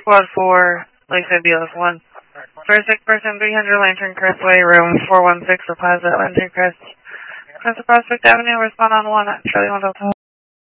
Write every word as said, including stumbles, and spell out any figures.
Squad four, Lakeside B L S one. For a sick person, three hundred Lantern Crest Way, room four one six, La Plaza, Lantern Crest. Across the Prospect Avenue, respond on one at Charlie one Delta.